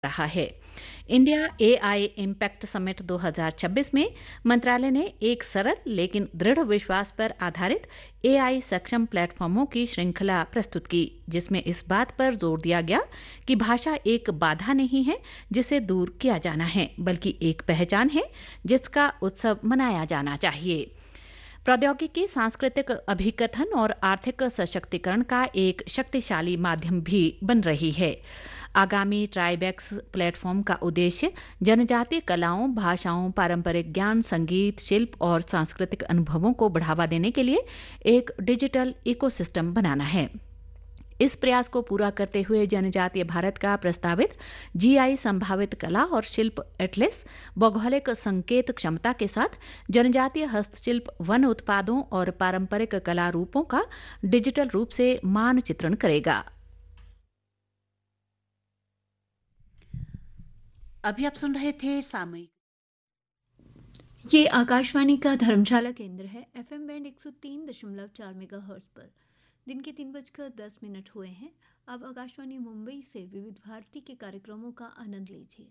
रहा है। India AI impact summit 2026 में मंत्रालय ने एक सरल लेकिन दृढ़ विश्वास पर आधारित एआई सक्षम प्लेटफॉर्मों की श्रृंखला प्रस्तुत की, जिसमें इस बात पर जोर दिया गया कि भाषा एक बाधा नहीं है जिसे दूर किया जाना है, बल्कि एक पहचान है जिसका उत्सव मनाया जाना चाहिए। प्रौद्योगिकी सांस्कृतिक अभिकथन और आर्थिक सशक्तिकरण का एक शक्तिशाली माध्यम भी बन रही है। आगामी ट्राइबेक्स प्लेटफॉर्म का उद्देश्य जनजातीय कलाओं, भाषाओं, पारंपरिक ज्ञान, संगीत, शिल्प और सांस्कृतिक अनुभवों को बढ़ावा देने के लिए एक डिजिटल इकोसिस्टम बनाना है। इस प्रयास को पूरा करते हुए जनजातीय भारत का प्रस्तावित जीआई संभावित कला और शिल्प एटलस भौगोलिक संकेत क्षमता के साथ जनजातीय हस्तशिल्प, वन उत्पादों और पारंपरिक कला रूपों का डिजिटल रूप से मानचित्रण करेगा। अभी आप सुन रहे थे सामयिक। ये आकाशवाणी का धर्मशाला केंद्र है। एफएम बैंड 103.4 मेगाहर्ट्ज पर दिन के 3:10 हुए हैं। अब आकाशवाणी मुंबई से विविध भारती के कार्यक्रमों का आनंद लीजिए।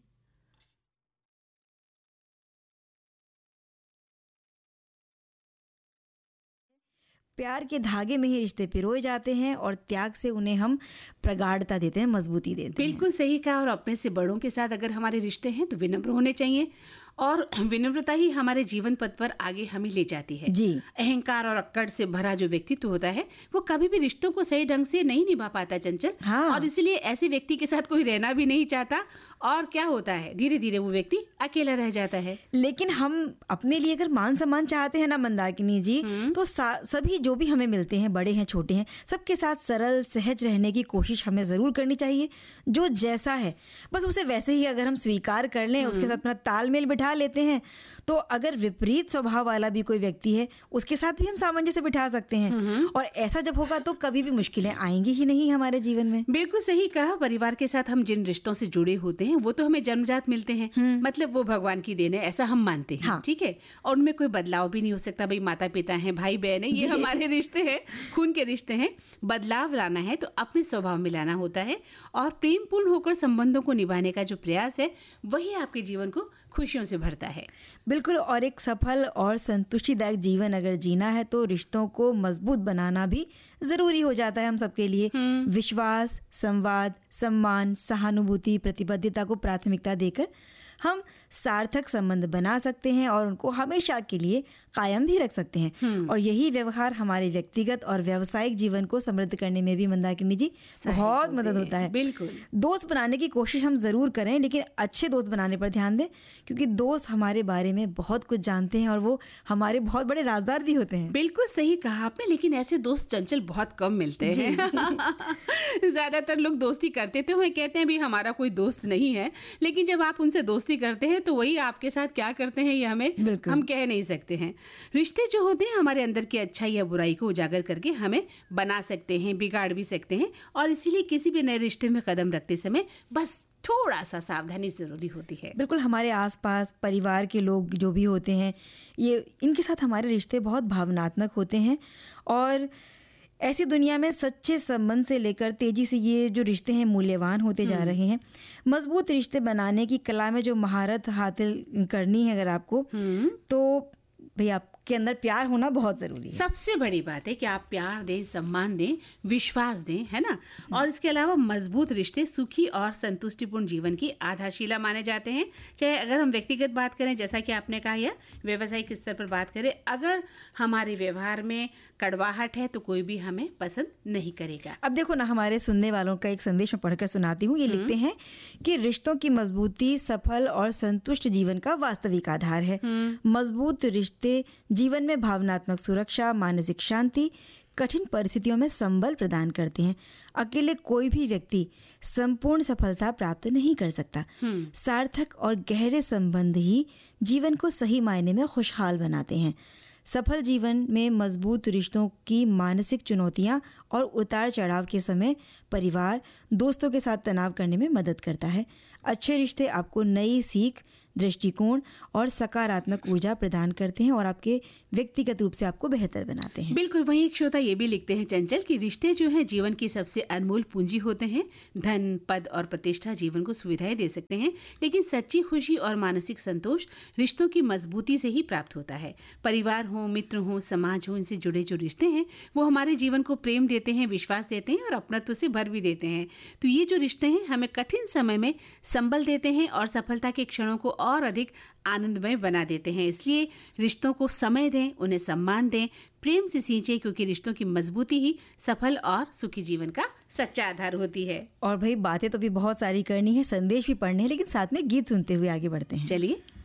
प्यार के धागे में ही रिश्ते पिरोए जाते हैं और त्याग से उन्हें हम प्रगाढ़ता देते हैं, मजबूती देते हैं। बिल्कुल सही कहा। और अपने से बड़ों के साथ अगर हमारे रिश्ते हैं तो विनम्र होने चाहिए, और विनम्रता ही हमारे जीवन पथ पर आगे हमें ले जाती है जी। अहंकार और अक्कड़ से भरा जो व्यक्तित्व होता है वो कभी भी रिश्तों को सही ढंग से नहीं निभा पाता, चंचल। हाँ। और इसलिए ऐसे व्यक्ति के साथ कोई रहना भी नहीं चाहता, और क्या होता है, धीरे धीरे वो व्यक्ति अकेला रह जाता है। लेकिन हम अपने लिए अगर मान सम्मान चाहते हैं ना मंदाकिनी जी, तो सभी जो भी हमें मिलते हैं, बड़े हैं छोटे हैं, सबके साथ सरल सहज रहने की कोशिश हमें जरूर करनी चाहिए। जो जैसा है बस उसे वैसे ही अगर हम स्वीकार कर लें, उसके साथ अपना तालमेल बिठा लेते हैं, तो अगर विपरीत स्वभाव वाला भी कोई व्यक्ति है उसके साथ भी हम सामंजस्य बिठा सकते हैं। और ऐसा जब होगा तो कभी भी मुश्किलें आएंगी ही नहीं हमारे जीवन में। बिल्कुल सही कहा। परिवार के साथ हम जिन रिश्तों से जुड़े होते हैं वो तो हमें जन्मजात मिलते हैं, मतलब वो भगवान की देन है, ऐसा हम मानते हैं। हाँ। ठीक है, और उनमें कोई बदलाव भी नहीं हो सकता। भाई माता पिता हैं, भाई बहन है, ये हमारे रिश्ते हैं, खून के रिश्ते हैं। बदलाव लाना है तो अपने स्वभाव में लाना होता है, और प्रेम पूर्ण होकर संबंधों को निभाने का जो प्रयास है वही आपके जीवन को खुशियों से भरता है। बिल्कुल। और एक सफल और संतुष्टिदायक जीवन अगर जीना है तो रिश्तों को मजबूत बनाना भी जरूरी हो जाता है हम सबके लिए। विश्वास, संवाद, सम्मान, सहानुभूति, प्रतिबद्धता को प्राथमिकता देकर हम सार्थक संबंध बना सकते हैं और उनको हमेशा के लिए कायम भी रख सकते हैं। और यही व्यवहार हमारे व्यक्तिगत और व्यावसायिक जीवन को समृद्ध करने में भी मंदाकिनी जी बहुत मदद होता है। बिल्कुल। दोस्त बनाने की कोशिश हम जरूर करें, लेकिन अच्छे दोस्त बनाने पर ध्यान दें, क्योंकि दोस्त हमारे बारे में बहुत कुछ जानते हैं और वो हमारे बहुत बड़े राजदार भी होते हैं। बिल्कुल सही कहा आपने, लेकिन ऐसे दोस्त चंचल बहुत कम मिलते हैं। ज्यादातर लोग दोस्ती करते थे, वो कहते हैं भी हमारा कोई दोस्त नहीं है, लेकिन जब आप उनसे दोस्ती करते हैं तो वही आपके साथ क्या करते हैं ये हम कह नहीं सकते हैं। रिश्ते जो होते हैं हमारे अंदर की अच्छाई या बुराई को उजागर करके हमें बना सकते हैं, बिगाड़ भी सकते हैं, और इसीलिए किसी भी नए रिश्ते में कदम रखते समय बस थोड़ा सा सावधानी जरूरी होती है। बिल्कुल। हमारे आसपास परिवार के लोग जो भी होते हैं, ये इनके साथ हमारे रिश्ते बहुत भावनात्मक होते हैं, और ऐसी दुनिया में सच्चे संबंध से लेकर तेजी से ये जो रिश्ते हैं मूल्यवान होते जा रहे हैं। मजबूत रिश्ते बनाने की कला में जो महारत हासिल करनी है अगर आपको, तो भाई आपके अंदर प्यार होना बहुत जरूरी है। सबसे बड़ी बात है कि आप प्यार दें, सम्मान दें, विश्वास दें, है ना। और इसके अलावा मजबूत रिश्ते सुखी और संतुष्टिपूर्ण जीवन की आधारशिला माने जाते हैं। चाहे अगर हम व्यक्तिगत बात करें, जैसा कि आपने कहा, या व्यवसायिक स्तर पर बात करें, अगर हमारे व्यवहार में कड़वाहट है तो कोई भी हमें पसंद नहीं करेगा। अब देखो ना, हमारे सुनने वालों का एक संदेश मैं पढ़कर सुनाती हूँ। ये लिखते हैं कि रिश्तों की मजबूती सफल और संतुष्ट जीवन का वास्तविक आधार है। मजबूत रिश्ते जीवन में भावनात्मक सुरक्षा, मानसिक शांति, कठिन परिस्थितियों में संबल प्रदान करते हैं। अकेले कोई भी व्यक्ति संपूर्ण सफलता प्राप्त नहीं कर सकता। सार्थक और गहरे संबंध ही जीवन को सही मायने में खुशहाल बनाते हैं। सफल जीवन में मजबूत रिश्तों की मानसिक चुनौतियां और उतार चढ़ाव के समय परिवार, दोस्तों के साथ तनाव करने में मदद करता है। अच्छे रिश्ते आपको नई सीख, दृष्टिकोण और सकारात्मक ऊर्जा प्रदान करते हैं और आपके व्यक्तिगत रूप से आपको बेहतर बनाते हैं। बिल्कुल। वहीं एक श्रोता ये भी लिखते हैं चंचल कि रिश्ते जो हैं जीवन की सबसे अनमोल पूंजी होते हैं। धन, पद और प्रतिष्ठा जीवन को सुविधाएं दे सकते हैं, लेकिन सच्ची खुशी और मानसिक संतोष रिश्तों की मजबूती से ही प्राप्त होता है। परिवार हो, मित्र हो, समाज हो, इनसे जुड़े जो रिश्ते हैं वो हमारे जीवन को प्रेम देते हैं, विश्वास देते हैं और अपनत्व से भर भी देते हैं। तो ये जो रिश्ते हैं हमें कठिन समय में संबल देते हैं और सफलता के क्षणों को और अधिक आनंदमय बना देते हैं। इसलिए रिश्तों को समय दें, उन्हें सम्मान दें, प्रेम से सींचें, क्योंकि रिश्तों की मजबूती ही सफल और सुखी जीवन का सच्चा आधार होती है। और भाई बातें तो भी बहुत सारी करनी है, संदेश भी पढ़ने हैं, लेकिन साथ में गीत सुनते हुए आगे बढ़ते हैं। चलिए।